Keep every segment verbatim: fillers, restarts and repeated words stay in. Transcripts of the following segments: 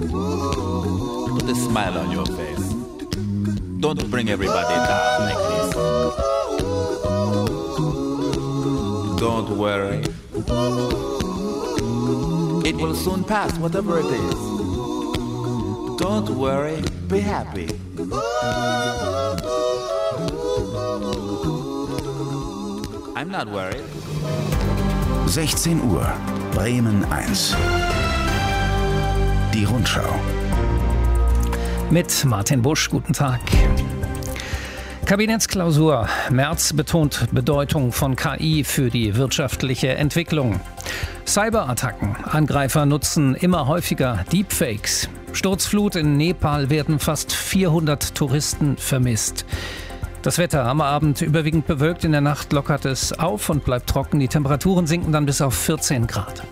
Put a smile on your face. Don't bring everybody down like this. Don't worry. It will soon pass, whatever it is. Don't worry, be happy. I'm not worried. sechzehn Uhr, Bremen eins. Die Rundschau. Mit Martin Busch, guten Tag. Kabinettsklausur. Merz betont Bedeutung von K I für die wirtschaftliche Entwicklung. Cyberattacken. Angreifer nutzen immer häufiger Deepfakes. Sturzflut in Nepal, werden fast vierhundert Touristen vermisst. Das Wetter am Abend überwiegend bewölkt, in der Nacht lockert es auf und bleibt trocken. Die Temperaturen sinken dann bis auf vierzehn Grad.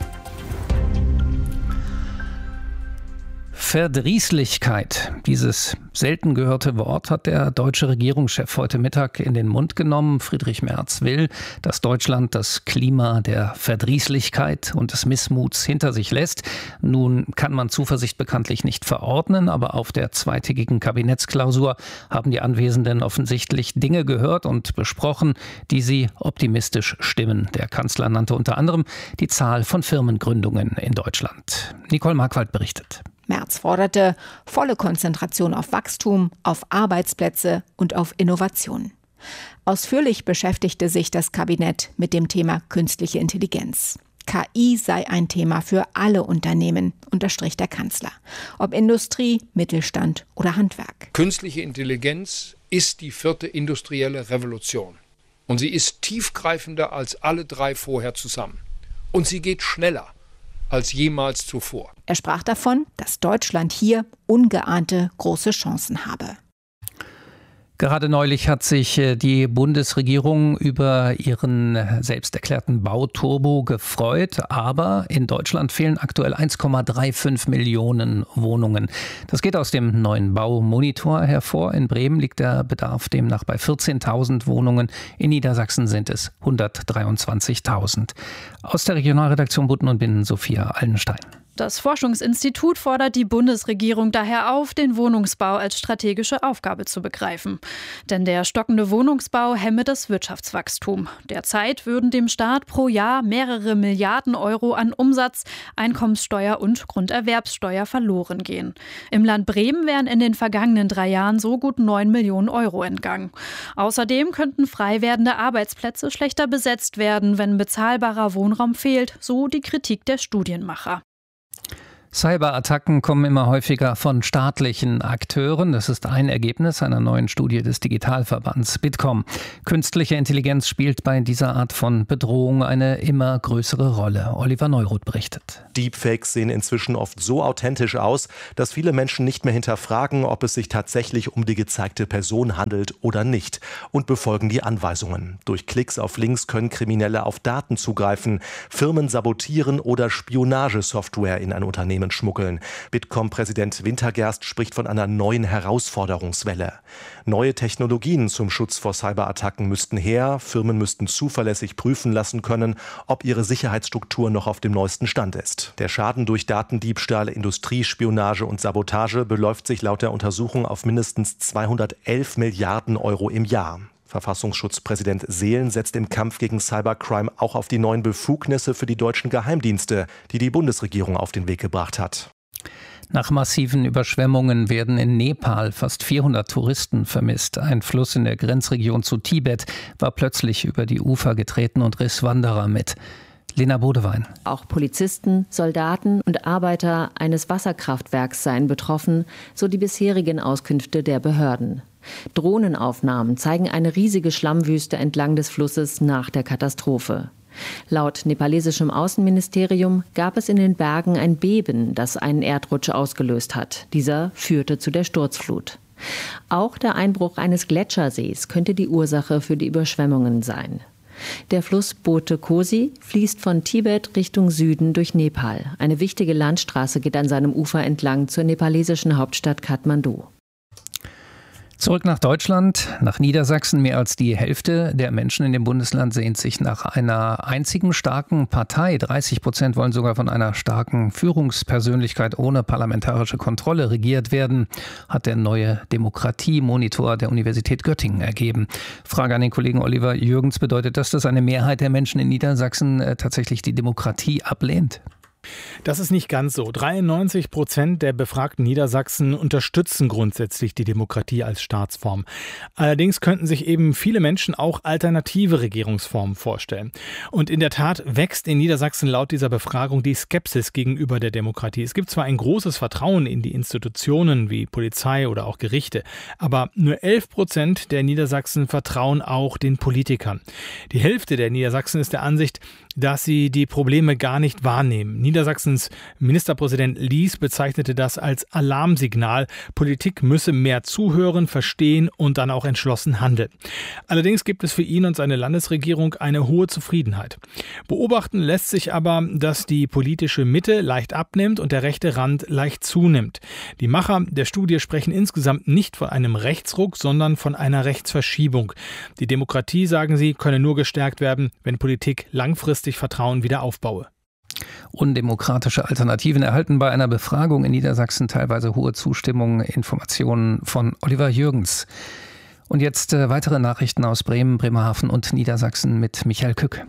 Verdrießlichkeit. Dieses selten gehörte Wort hat der deutsche Regierungschef heute Mittag in den Mund genommen. Friedrich Merz will, dass Deutschland das Klima der Verdrießlichkeit und des Missmuts hinter sich lässt. Nun kann man Zuversicht bekanntlich nicht verordnen, aber auf der zweitägigen Kabinettsklausur haben die Anwesenden offensichtlich Dinge gehört und besprochen, die sie optimistisch stimmen. Der Kanzler nannte unter anderem die Zahl von Firmengründungen in Deutschland. Nicole Markwald berichtet. Merz forderte volle Konzentration auf Wachstum, auf Arbeitsplätze und auf Innovation. Ausführlich beschäftigte sich das Kabinett mit dem Thema künstliche Intelligenz. K I sei ein Thema für alle Unternehmen, unterstrich der Kanzler. Ob Industrie, Mittelstand oder Handwerk. Künstliche Intelligenz ist die vierte industrielle Revolution. Und sie ist tiefgreifender als alle drei vorher zusammen. Und sie geht schneller als jemals zuvor. Er sprach davon, dass Deutschland hier ungeahnte große Chancen habe. Gerade neulich hat sich die Bundesregierung über ihren selbst erklärten Bauturbo gefreut, aber in Deutschland fehlen aktuell eins Komma fünfunddreißig Millionen Wohnungen. Das geht aus dem neuen Baumonitor hervor. In Bremen liegt der Bedarf demnach bei vierzehntausend Wohnungen. In Niedersachsen sind es hundertdreiundzwanzigtausend. Aus der Regionalredaktion Butten und Binnen Sophia Allenstein. Das Forschungsinstitut fordert die Bundesregierung daher auf, den Wohnungsbau als strategische Aufgabe zu begreifen. Denn der stockende Wohnungsbau hemme das Wirtschaftswachstum. Derzeit würden dem Staat pro Jahr mehrere Milliarden Euro an Umsatz, Einkommenssteuer und Grunderwerbssteuer verloren gehen. Im Land Bremen wären in den vergangenen drei Jahren so gut neun Millionen Euro entgangen. Außerdem könnten frei werdende Arbeitsplätze schlechter besetzt werden, wenn bezahlbarer Wohnraum fehlt, so die Kritik der Studienmacher. Cyberattacken kommen immer häufiger von staatlichen Akteuren. Das ist ein Ergebnis einer neuen Studie des Digitalverbands Bitkom. Künstliche Intelligenz spielt bei dieser Art von Bedrohung eine immer größere Rolle. Oliver Neuroth berichtet. Deepfakes sehen inzwischen oft so authentisch aus, dass viele Menschen nicht mehr hinterfragen, ob es sich tatsächlich um die gezeigte Person handelt oder nicht, und befolgen die Anweisungen. Durch Klicks auf Links können Kriminelle auf Daten zugreifen, Firmen sabotieren oder Spionagesoftware in ein Unternehmen schmuggeln. Bitkom-Präsident Wintergerst spricht von einer neuen Herausforderungswelle. Neue Technologien zum Schutz vor Cyberattacken müssten her. Firmen müssten zuverlässig prüfen lassen können, ob ihre Sicherheitsstruktur noch auf dem neuesten Stand ist. Der Schaden durch Datendiebstahl, Industriespionage und Sabotage beläuft sich laut der Untersuchung auf mindestens zweihundertelf Milliarden Euro im Jahr. Verfassungsschutzpräsident Seelen setzt im Kampf gegen Cybercrime auch auf die neuen Befugnisse für die deutschen Geheimdienste, die die Bundesregierung auf den Weg gebracht hat. Nach massiven Überschwemmungen werden in Nepal fast vierhundert Touristen vermisst. Ein Fluss in der Grenzregion zu Tibet war plötzlich über die Ufer getreten und riss Wanderer mit. Lena Bodewein. Auch Polizisten, Soldaten und Arbeiter eines Wasserkraftwerks seien betroffen, so die bisherigen Auskünfte der Behörden. Drohnenaufnahmen zeigen eine riesige Schlammwüste entlang des Flusses nach der Katastrophe. Laut nepalesischem Außenministerium gab es in den Bergen ein Beben, das einen Erdrutsch ausgelöst hat. Dieser führte zu der Sturzflut. Auch der Einbruch eines Gletschersees könnte die Ursache für die Überschwemmungen sein. Der Fluss Bote Kosi fließt von Tibet Richtung Süden durch Nepal. Eine wichtige Landstraße geht an seinem Ufer entlang zur nepalesischen Hauptstadt Kathmandu. Zurück nach Deutschland, nach Niedersachsen. Mehr als die Hälfte der Menschen in dem Bundesland sehnt sich nach einer einzigen starken Partei. dreißig Prozent wollen sogar von einer starken Führungspersönlichkeit ohne parlamentarische Kontrolle regiert werden, hat der neue Demokratiemonitor der Universität Göttingen ergeben. Frage an den Kollegen Oliver Jürgens: Bedeutet das, dass eine Mehrheit der Menschen in Niedersachsen tatsächlich die Demokratie ablehnt? Das ist nicht ganz so. dreiundneunzig Prozent der befragten Niedersachsen unterstützen grundsätzlich die Demokratie als Staatsform. Allerdings könnten sich eben viele Menschen auch alternative Regierungsformen vorstellen. Und in der Tat wächst in Niedersachsen laut dieser Befragung die Skepsis gegenüber der Demokratie. Es gibt zwar ein großes Vertrauen in die Institutionen wie Polizei oder auch Gerichte, aber nur elf Prozent der Niedersachsen vertrauen auch den Politikern. Die Hälfte der Niedersachsen ist der Ansicht, dass sie die Probleme gar nicht wahrnehmen. Niedersachsens Ministerpräsident Lies bezeichnete das als Alarmsignal. Politik müsse mehr zuhören, verstehen und dann auch entschlossen handeln. Allerdings gibt es für ihn und seine Landesregierung eine hohe Zufriedenheit. Beobachten lässt sich aber, dass die politische Mitte leicht abnimmt und der rechte Rand leicht zunimmt. Die Macher der Studie sprechen insgesamt nicht von einem Rechtsruck, sondern von einer Rechtsverschiebung. Die Demokratie, sagen sie, könne nur gestärkt werden, wenn Politik langfristig Vertrauen wieder aufbaue. Undemokratische Alternativen erhalten bei einer Befragung in Niedersachsen teilweise hohe Zustimmung. Informationen von Oliver Jürgens. Und jetzt äh, weitere Nachrichten aus Bremen, Bremerhaven und Niedersachsen mit Michael Kück.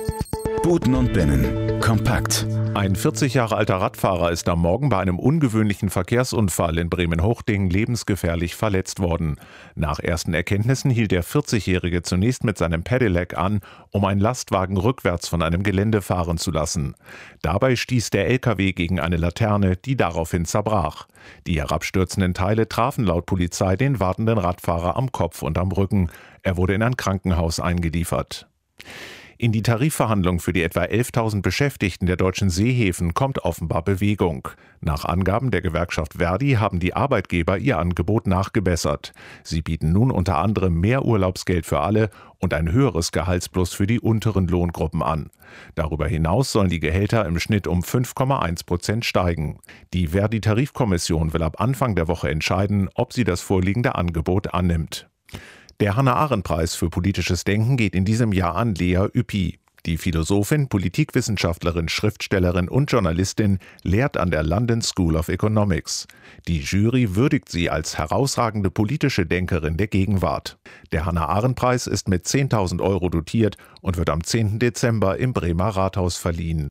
Buten und Binnen. Kompakt. Ein vierzig Jahre alter Radfahrer ist am Morgen bei einem ungewöhnlichen Verkehrsunfall in Bremen-Hochding lebensgefährlich verletzt worden. Nach ersten Erkenntnissen hielt der vierzigjährige zunächst mit seinem Pedelec an, um einen Lastwagen rückwärts von einem Gelände fahren zu lassen. Dabei stieß der L K W gegen eine Laterne, die daraufhin zerbrach. Die herabstürzenden Teile trafen laut Polizei den wartenden Radfahrer am Kopf und am Rücken. Er wurde in ein Krankenhaus eingeliefert. In die Tarifverhandlungen für die etwa elftausend Beschäftigten der deutschen Seehäfen kommt offenbar Bewegung. Nach Angaben der Gewerkschaft Verdi haben die Arbeitgeber ihr Angebot nachgebessert. Sie bieten nun unter anderem mehr Urlaubsgeld für alle und ein höheres Gehaltsplus für die unteren Lohngruppen an. Darüber hinaus sollen die Gehälter im Schnitt um fünf Komma eins Prozent steigen. Die Verdi-Tarifkommission will ab Anfang der Woche entscheiden, ob sie das vorliegende Angebot annimmt. Der Hannah-Arendt-Preis für politisches Denken geht in diesem Jahr an Lea Ypi. Die Philosophin, Politikwissenschaftlerin, Schriftstellerin und Journalistin lehrt an der London School of Economics. Die Jury würdigt sie als herausragende politische Denkerin der Gegenwart. Der Hannah-Arendt-Preis ist mit zehntausend Euro dotiert und wird am zehnten Dezember im Bremer Rathaus verliehen.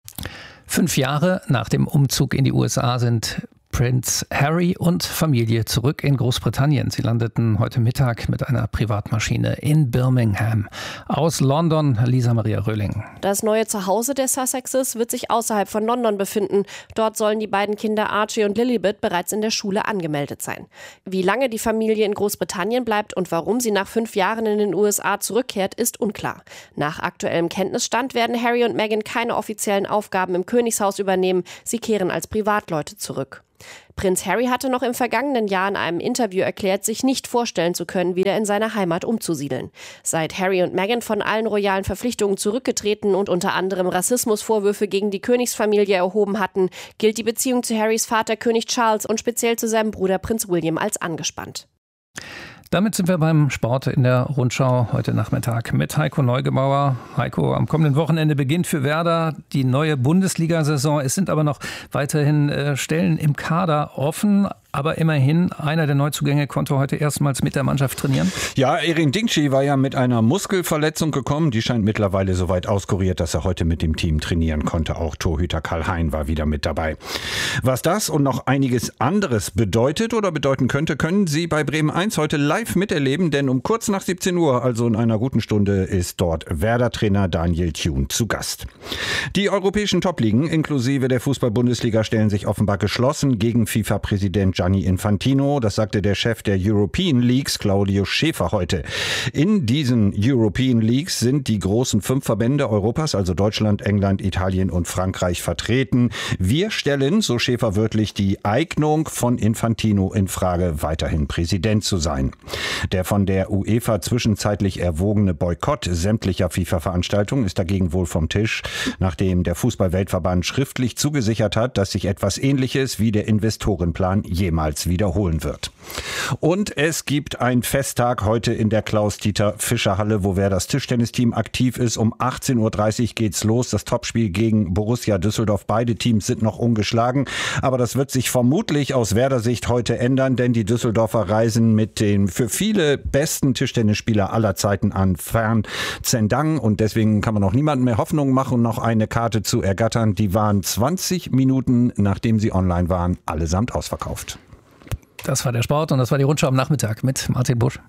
Fünf Jahre nach dem Umzug in die U S A sind Prinz Harry und Familie zurück in Großbritannien. Sie landeten heute Mittag mit einer Privatmaschine in Birmingham. Aus London, Lisa Maria Röhling. Das neue Zuhause der Sussexes wird sich außerhalb von London befinden. Dort sollen die beiden Kinder Archie und Lilibet bereits in der Schule angemeldet sein. Wie lange die Familie in Großbritannien bleibt und warum sie nach fünf Jahren in den U S A zurückkehrt, ist unklar. Nach aktuellem Kenntnisstand werden Harry und Meghan keine offiziellen Aufgaben im Königshaus übernehmen. Sie kehren als Privatleute zurück. Prinz Harry hatte noch im vergangenen Jahr in einem Interview erklärt, sich nicht vorstellen zu können, wieder in seine Heimat umzusiedeln. Seit Harry und Meghan von allen royalen Verpflichtungen zurückgetreten und unter anderem Rassismusvorwürfe gegen die Königsfamilie erhoben hatten, gilt die Beziehung zu Harrys Vater König Charles und speziell zu seinem Bruder Prinz William als angespannt. Damit sind wir beim Sport in der Rundschau heute Nachmittag mit Heiko Neugebauer. Heiko, am kommenden Wochenende beginnt für Werder die neue Bundesliga-Saison. Es sind aber noch weiterhin äh, Stellen im Kader offen. Aber immerhin, einer der Neuzugänge konnte heute erstmals mit der Mannschaft trainieren. Ja, Erin Dingshi war ja mit einer Muskelverletzung gekommen. Die scheint mittlerweile so weit auskuriert, dass er heute mit dem Team trainieren konnte. Auch Torhüter Karl Hein war wieder mit dabei. Was das und noch einiges anderes bedeutet oder bedeuten könnte, können Sie bei Bremen eins heute live miterleben. Denn um kurz nach siebzehn Uhr, also in einer guten Stunde, ist dort Werder-Trainer Daniel Thune zu Gast. Die europäischen Top-Ligen inklusive der Fußball-Bundesliga stellen sich offenbar geschlossen gegen FIFA-Präsident Gianni Infantino. Das sagte der Chef der European Leagues, Claudio Schäfer, heute. In diesen European Leagues sind die großen fünf Verbände Europas, also Deutschland, England, Italien und Frankreich, vertreten. Wir stellen, so Schäfer wörtlich, die Eignung von Infantino in Frage, weiterhin Präsident zu sein. Der von der UEFA zwischenzeitlich erwogene Boykott sämtlicher FIFA-Veranstaltungen ist dagegen wohl vom Tisch, nachdem der Fußball-Weltverband schriftlich zugesichert hat, dass sich etwas Ähnliches wie der Investorenplan jemals wiederholen wird. Und es gibt einen Festtag heute in der Klaus-Dieter-Fischer-Halle, wo Werders Tischtennisteam aktiv ist. Um achtzehn Uhr dreißig geht's los. Das Topspiel gegen Borussia Düsseldorf. Beide Teams sind noch ungeschlagen. Aber das wird sich vermutlich aus Werder Sicht heute ändern, denn die Düsseldorfer reisen mit den für viele besten Tischtennisspieler aller Zeiten an Fan Zhendang. Und deswegen kann man auch niemandem mehr Hoffnung machen, noch eine Karte zu ergattern. Die waren zwanzig Minuten, nachdem sie online waren, allesamt ausverkauft. Das war der Sport und das war die Rundschau am Nachmittag mit Martin Busch.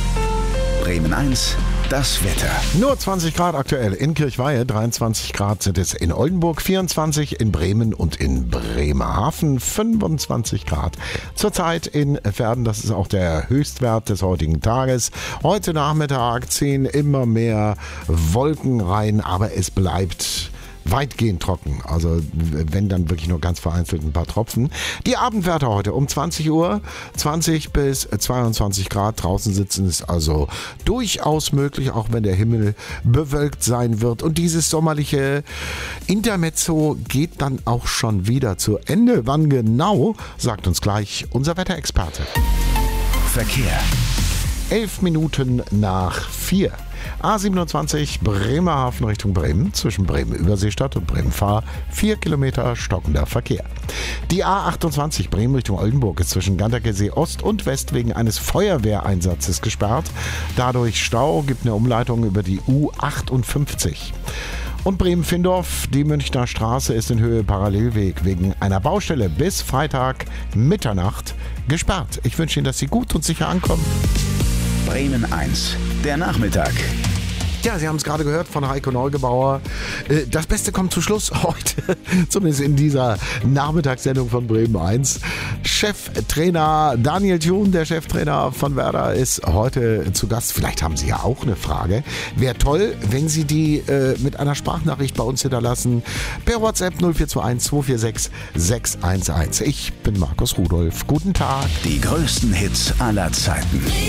Bremen eins, das Wetter. Nur zwanzig Grad aktuell in Kirchweihe, dreiundzwanzig Grad sind es in Oldenburg, vierundzwanzig in Bremen und in Bremerhaven, fünfundzwanzig Grad. Zurzeit in Verden, das ist auch der Höchstwert des heutigen Tages. Heute Nachmittag ziehen immer mehr Wolken rein, aber es bleibt weitgehend trocken, also wenn dann wirklich nur ganz vereinzelt ein paar Tropfen. Die Abendwerte heute um zwanzig Uhr, zwanzig bis zweiundzwanzig Grad. Draußen sitzen ist also durchaus möglich, auch wenn der Himmel bewölkt sein wird. Und dieses sommerliche Intermezzo geht dann auch schon wieder zu Ende. Wann genau, sagt uns gleich unser Wetterexperte. Verkehr. Elf Minuten nach vier. A siebenundzwanzig Bremerhaven Richtung Bremen, zwischen Bremen-Überseestadt und Bremen-Fahr, vier Kilometer stockender Verkehr. Die A achtundzwanzig Bremen Richtung Oldenburg ist zwischen Ganderkesee Ost und West wegen eines Feuerwehreinsatzes gesperrt. Dadurch Stau, gibt eine Umleitung über die U achtundfünfzig. Und Bremen-Findorf, die Münchner Straße ist in Höhe Parallelweg wegen einer Baustelle bis Freitag Mitternacht gesperrt. Ich wünsche Ihnen, dass Sie gut und sicher ankommen. Bremen eins, der Nachmittag. Ja, Sie haben es gerade gehört von Heiko Neugebauer. Das Beste kommt zum Schluss heute, zumindest in dieser Nachmittagssendung von Bremen eins. Cheftrainer Daniel Thun, der Cheftrainer von Werder, ist heute zu Gast. Vielleicht haben Sie ja auch eine Frage. Wäre toll, wenn Sie die äh, mit einer Sprachnachricht bei uns hinterlassen. Per WhatsApp null vier zwei eins zwei vier sechs sechs eins eins. Ich bin Markus Rudolph. Guten Tag. Die größten Hits aller Zeiten.